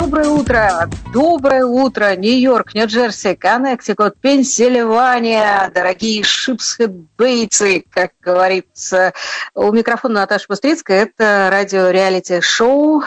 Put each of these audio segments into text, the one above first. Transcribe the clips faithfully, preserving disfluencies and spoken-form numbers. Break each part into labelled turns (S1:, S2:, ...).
S1: Доброе утро! Доброе утро! Нью-Йорк, Нью-Джерси, Коннектикут, Пенсильвания, дорогие шипсхед-бейцы, как говорится. У микрофона Наташа Быстрицкая. Это радио-реалити-шоу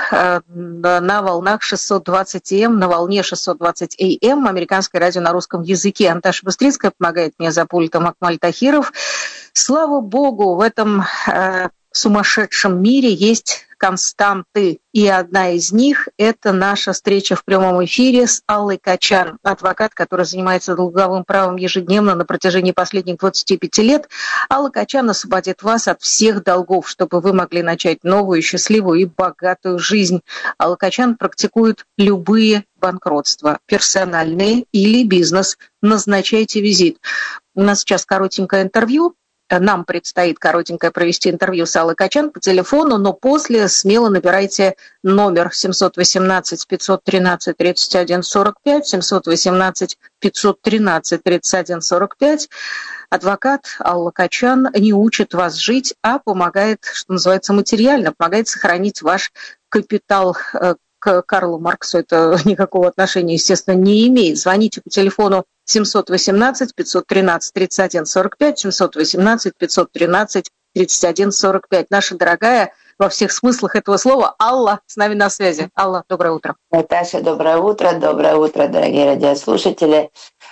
S1: на волнах шестьсот двадцать эй эм, на волне шестьсот двадцать эй эм, американское радио на русском языке. Наташа Быстрицкая помогает мне за пультом Акмаль Тахиров. Слава богу, в этом э, сумасшедшем мире есть константы, и одна из них – это наша встреча в прямом эфире с Аллой Качан, адвокат, который занимается долговым правом ежедневно на протяжении последних двадцати пяти лет. Алла Качан освободит вас от всех долгов, чтобы вы могли начать новую, счастливую и богатую жизнь. Алла Качан практикует любые банкротства, персональные или бизнес. Назначайте визит. У нас сейчас коротенькое интервью. Нам предстоит коротенькое провести интервью с Аллой Качан по телефону, но после смело набирайте номер семь один восемь пять один три тридцать один сорок пять, семь один восемь пять один три тридцать один сорок пять. Адвокат Алла Качан не учит вас жить, а помогает, что называется, материально, помогает сохранить ваш капитал. К Карлу Марксу это никакого отношения, естественно, не имеет. Звоните по телефону семь один восемь пять один три тридцать один сорок пять, семь один восемь пять один три тридцать один сорок пять. Наша дорогая, во всех смыслах этого слова, Алла с нами на связи. Алла, доброе утро.
S2: Наташа, доброе утро. Доброе утро, дорогие радиослушатели.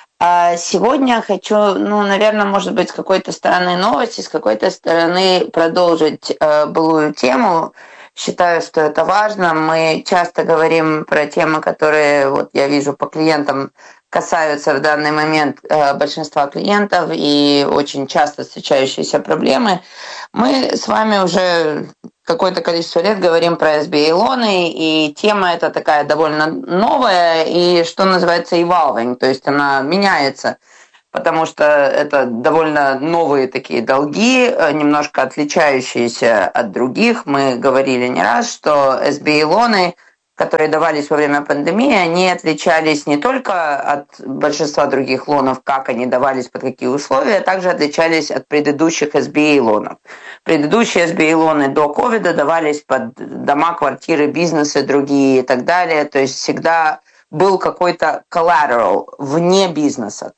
S2: Сегодня хочу, ну, наверное, может быть, с какой-то стороны новости, с какой-то стороны продолжить былую тему. Считаю, что это важно. Мы часто говорим про темы, которые, вот я вижу по клиентам, касаются в данный момент большинства клиентов и очень часто встречающиеся проблемы. Мы с вами уже какое-то количество лет говорим про эс би эй-лоны, и тема эта такая довольно новая и, что называется, evolving, то есть она меняется, потому что это довольно новые такие долги, немножко отличающиеся от других. Мы говорили не раз, что эс би эй-лоны, которые давались во время пандемии, они отличались не только от большинства других лонов, как они давались, под какие условия, а также отличались от предыдущих эс би эй-лонов. Предыдущие эс би эй-лоны до ковида давались под дома, квартиры, бизнесы, другие и так далее. То есть всегда был какой-то collateral вне бизнеса.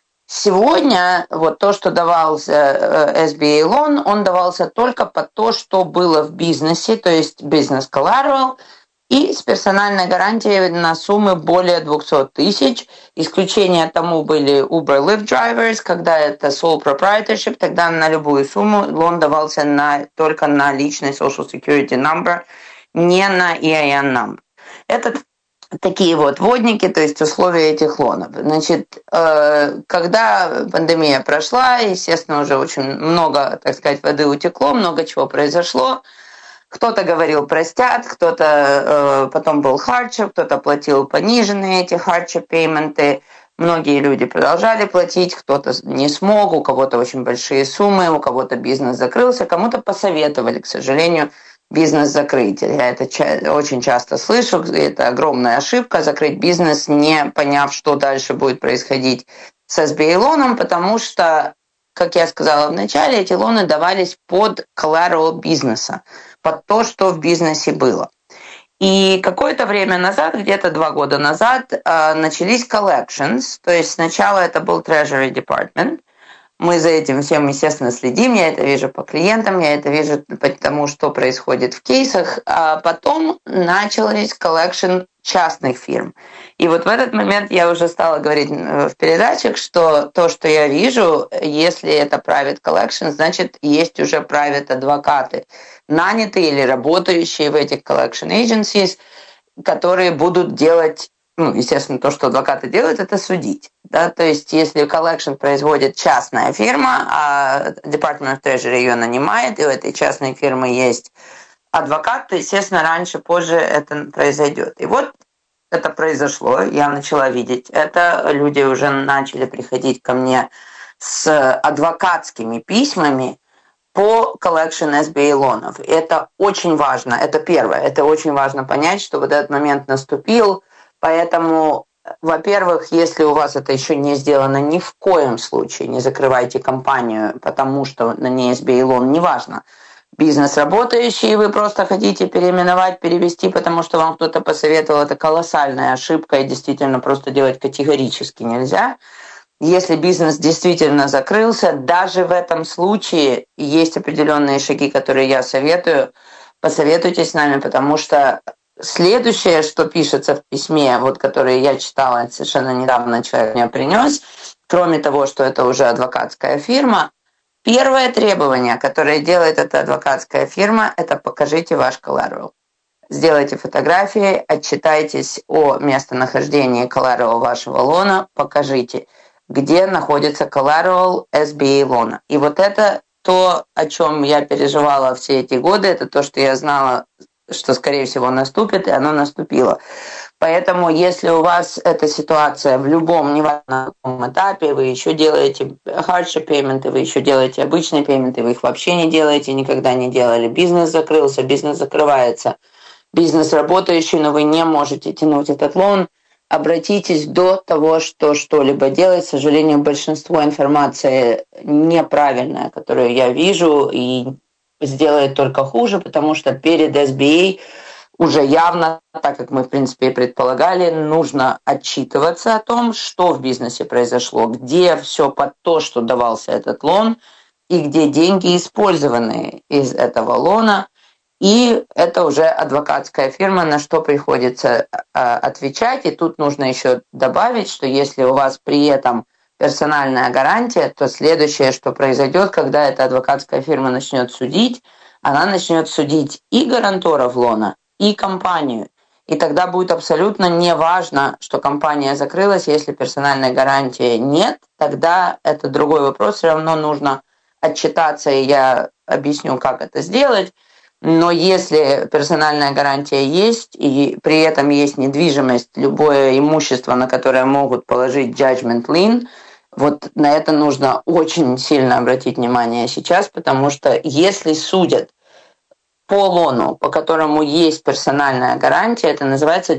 S2: Сегодня вот то, что давался эс би эй-лон, он давался только под то, что было в бизнесе, то есть business collateral, и с персональной гарантией на суммы более двести тысяч. Исключения тому были Uber, Lyft drivers, когда это sole proprietorship, тогда на любую сумму лон давался на, только на личный social security number, не на и ай эн number. Это такие вот вводники, то есть условия этих лонов. Значит, когда пандемия прошла, естественно, уже очень много, так сказать, воды утекло, много чего произошло. Кто-то говорил простят, кто-то э, потом был hardship, кто-то платил пониженные эти hardship payment. Многие люди продолжали платить, кто-то не смог, у кого-то очень большие суммы, у кого-то бизнес закрылся, кому-то посоветовали, к сожалению, бизнес закрыть. Я это ча- очень часто слышу, это огромная ошибка, закрыть бизнес, не поняв, что дальше будет происходить с эс би эй-лоном, потому что, как я сказала в начале, эти лоны давались под collateral бизнеса, под то, что в бизнесе было. И какое-то время назад, где-то два года назад, начались collections, то есть сначала это был Treasury Department. Мы за этим всем, естественно, следим, я это вижу по клиентам, я это вижу по тому, что происходит в кейсах. А потом начались collection частных фирм. И вот в этот момент я уже стала говорить в передачах, что то, что я вижу, если это private collection, значит, есть уже private адвокаты, нанятые или работающие в этих collection agencies, которые будут делать, ну, естественно, то, что адвокаты делают, это судить. Да? То есть, если collection производит частная фирма, а Department of Treasury ее нанимает, и у этой частной фирмы есть адвокат, то, естественно, раньше, позже это произойдет. И вот это произошло, я начала видеть это, люди уже начали приходить ко мне с адвокатскими письмами по collection эс би эй-лонов. Это очень важно, это первое, это очень важно понять, что вот этот момент наступил, поэтому, во-первых, если у вас это еще не сделано, ни в коем случае не закрывайте компанию, потому что на ней эс би эй-лон, неважно, Бизнес работающий, вы просто хотите переименовать, перевести, потому что вам кто-то посоветовал, это колоссальная ошибка, и действительно просто делать категорически нельзя. Если бизнес действительно закрылся, даже в этом случае есть определенные шаги, которые я советую. Посоветуйтесь с нами, потому что следующее, что пишется в письме, вот которое я читала совершенно недавно, человек мне принес, кроме того, что это уже адвокатская фирма, первое требование, которое делает эта адвокатская фирма, это покажите ваш collateral. Сделайте фотографии, отчитайтесь о местонахождении collateral вашего лона, покажите, где находится collateral эс би эй лона. И вот это то, о чем я переживала все эти годы, это то, что я знала, что, скорее всего, наступит, и оно наступило. Поэтому, если у вас эта ситуация в любом, неважно на каком этапе, вы еще делаете hardship payment, вы еще делаете обычные пейменты, вы их вообще не делаете, никогда не делали, бизнес закрылся, бизнес закрывается, бизнес работающий, но вы не можете тянуть этот лон, обратитесь до того, что что-либо делать. К сожалению, большинство информации неправильная, которую я вижу, и сделает только хуже, потому что перед эс би эй уже явно, так как мы, в принципе, и предполагали, нужно отчитываться о том, что в бизнесе произошло, где все под то, что давался этот лон, и где деньги использованы из этого лона. И это уже адвокатская фирма, на что приходится отвечать. И тут нужно еще добавить, что если у вас при этом персональная гарантия, то следующее, что произойдет, когда эта адвокатская фирма начнет судить, она начнет судить и гаранторов лона, и компанию. И тогда будет абсолютно неважно, что компания закрылась, если персональной гарантии нет, тогда это другой вопрос, все равно нужно отчитаться, и я объясню, как это сделать. Но если персональная гарантия есть, и при этом есть недвижимость, любое имущество, на которое могут положить judgment lien, вот на это нужно очень сильно обратить внимание сейчас, потому что если судят по лону, по которому есть персональная гарантия, это называется